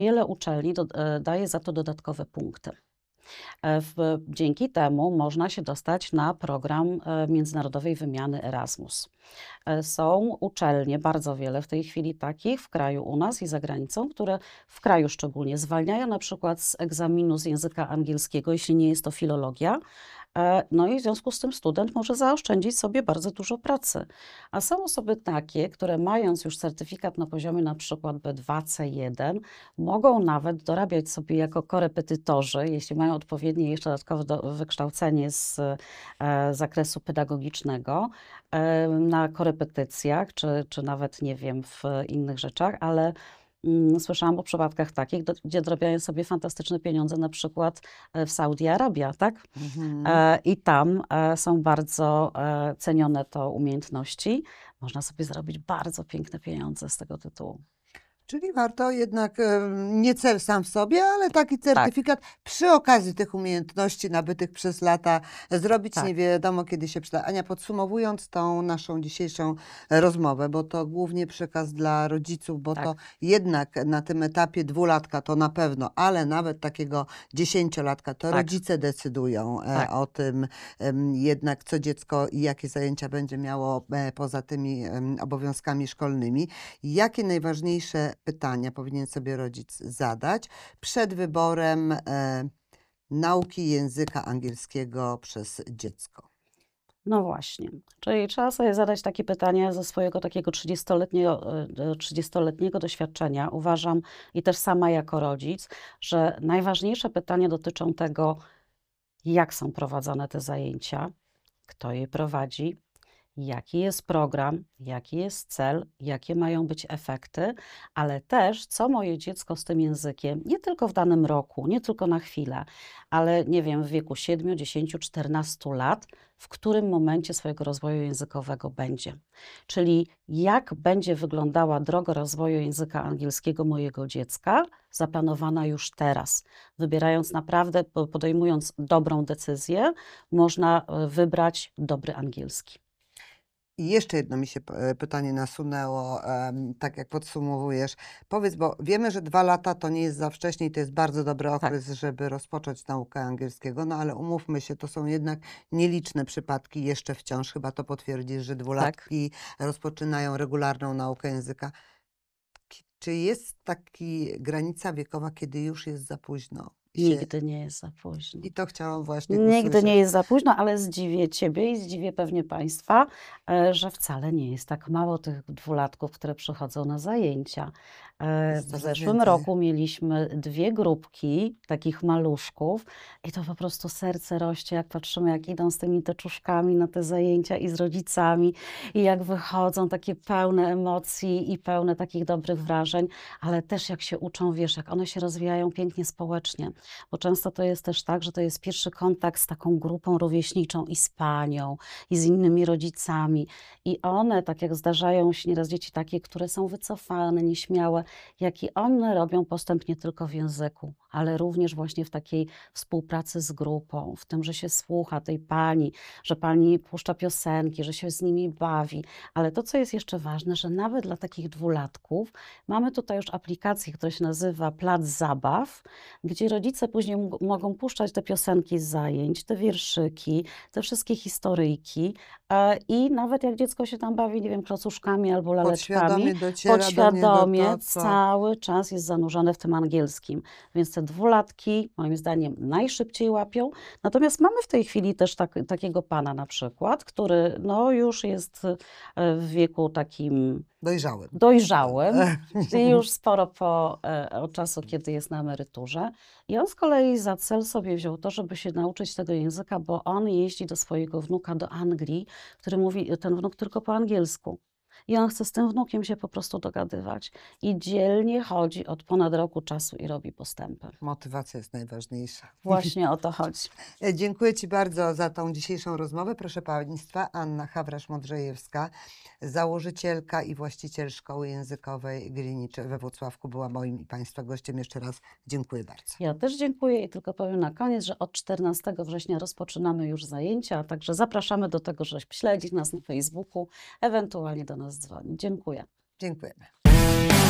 Wiele uczelni daje za to dodatkowe punkty. Dzięki temu można się dostać na program międzynarodowej wymiany Erasmus. Są uczelnie, bardzo wiele w tej chwili takich w kraju u nas i za granicą, które w kraju szczególnie zwalniają na przykład z egzaminu z języka angielskiego, jeśli nie jest to filologia. No i w związku z tym student może zaoszczędzić sobie bardzo dużo pracy. A są osoby takie, które mając już certyfikat na poziomie na przykład B2, C1, mogą nawet dorabiać sobie jako korepetytorzy, jeśli mają odpowiednie jeszcze dodatkowe wykształcenie z zakresu pedagogicznego, na korepetycjach, czy nawet nie wiem, w innych rzeczach, ale słyszałam o przypadkach takich, gdzie dorabiają sobie fantastyczne pieniądze, na przykład w Saudi Arabia, tak? I tam są bardzo cenione to umiejętności. Można sobie zarobić bardzo piękne pieniądze z tego tytułu. Czyli warto jednak nie cel sam w sobie, ale taki Tak, certyfikat przy okazji tych umiejętności nabytych przez lata zrobić, nie tak, wiadomo kiedy się przyda. Ania, podsumowując tą naszą dzisiejszą rozmowę, bo to głównie przekaz dla rodziców, bo to tak, jednak na tym etapie 2-latka to na pewno, ale nawet takiego 10-latka to tak, rodzice decydują tak. o tym jednak, co dziecko i jakie zajęcia będzie miało poza tymi obowiązkami szkolnymi. Jakie najważniejsze pytania powinien sobie rodzic zadać przed wyborem nauki języka angielskiego przez dziecko? No właśnie. Czyli trzeba sobie zadać takie pytania ze swojego takiego 30-letniego doświadczenia. Uważam, i też sama jako rodzic, że najważniejsze pytania dotyczą tego, jak są prowadzone te zajęcia, kto je prowadzi, jaki jest program, jaki jest cel, jakie mają być efekty, ale też co moje dziecko z tym językiem, nie tylko w danym roku, nie tylko na chwilę, ale nie wiem, w wieku 7, 10, 14 lat, w którym momencie swojego rozwoju językowego będzie. Czyli jak będzie wyglądała droga rozwoju języka angielskiego mojego dziecka, zaplanowana już teraz. Wybierając naprawdę, podejmując dobrą decyzję, można wybrać dobry angielski. I jeszcze jedno mi się pytanie nasunęło, tak jak podsumowujesz. Powiedz, bo wiemy, że 2 lata to nie jest za wcześnie i to jest bardzo dobry Tak, okres, żeby rozpocząć naukę angielskiego, no ale umówmy się, to są jednak nieliczne przypadki jeszcze wciąż, chyba to potwierdzisz, że tak. 2-latki rozpoczynają regularną naukę języka. Czy jest taka granica wiekowa, kiedy już jest za późno się... Nigdy nie jest za późno. I to chciałam właśnie Nigdy nie usłyszeć. jest za późno, ale zdziwię Ciebie i zdziwię pewnie Państwa, że wcale nie jest tak mało tych 2-latków, które przychodzą na zajęcia. Jest W coraz zeszłym więcej. roku mieliśmy 2 grupki takich maluszków i to po prostu serce rośnie, jak patrzymy, jak idą z tymi teczuszkami na te zajęcia i z rodzicami i jak wychodzą takie pełne emocji i pełne takich dobrych wrażeń, ale też jak się uczą, wiesz, jak one się rozwijają pięknie społecznie, bo często to jest też tak, że to jest pierwszy kontakt z taką grupą rówieśniczą i z panią, i z innymi rodzicami. I one, tak jak zdarzają się nieraz dzieci takie, które są wycofane, nieśmiałe, jak i one robią postęp nie tylko w języku, ale również właśnie w takiej współpracy z grupą, w tym, że się słucha tej pani, że pani puszcza piosenki, że się z nimi bawi. Ale to, co jest jeszcze ważne, że nawet dla takich 2-latków mamy tutaj już aplikację, która się nazywa Plac Zabaw, gdzie rodzice później mogą puszczać te piosenki z zajęć, te wierszyki, te wszystkie historyjki i nawet jak dziecko się tam bawi, nie wiem, klocuszkami albo laleczkami, Podświadomie dociera do niego podświadomie to, co... cały czas jest zanurzone w tym angielskim. Więc te 2-latki moim zdaniem najszybciej łapią. Natomiast mamy w tej chwili też takiego pana na przykład, który no już jest w wieku takim Dojrzałym. dojrzałym i już sporo od czasu, kiedy jest na emeryturze. I on z kolei za cel sobie wziął to, żeby się nauczyć tego języka, bo on jeździ do swojego wnuka do Anglii, który mówi ten wnuk tylko po angielsku. I on chce z tym wnukiem się po prostu dogadywać. I dzielnie chodzi od ponad roku czasu i robi postępy. Motywacja jest najważniejsza. Właśnie o to chodzi. Dziękuję Ci bardzo za tą dzisiejszą rozmowę. Proszę Państwa, Anna Hawrasz-Modrzejewska, założycielka i właściciel Szkoły Językowej Glinicze we Włocławku, była moim i Państwa gościem. Jeszcze raz dziękuję bardzo. Ja też dziękuję i tylko powiem na koniec, że od 14 września rozpoczynamy już zajęcia, także zapraszamy do tego, żeby śledzić nas na Facebooku, ewentualnie do nas dzwonić. Dziękuję. Dziękujemy.